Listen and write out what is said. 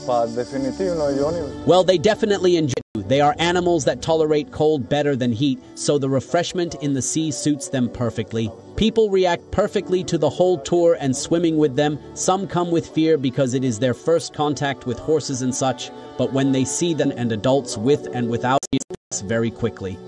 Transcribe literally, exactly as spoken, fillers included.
Pa definitivno i oni... Well, they definitely enjoy it. They are animals that tolerate cold better than heat, so the refreshment in the sea suits them perfectly. People react perfectly to the whole tour and swimming with them. Some come with fear because it is their first contact with horses and such, but when they see them and adults with and without, it's very quickly.